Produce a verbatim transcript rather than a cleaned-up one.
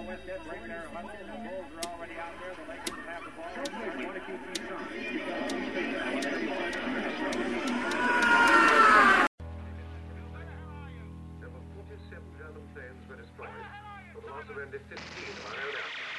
with it right there. Hudson and Bulls are already out there. The Lakers will have the ball. They want to keep things on. There were forty-seven German planes were destroyed, for the loss of only fifteen of our own aircraft.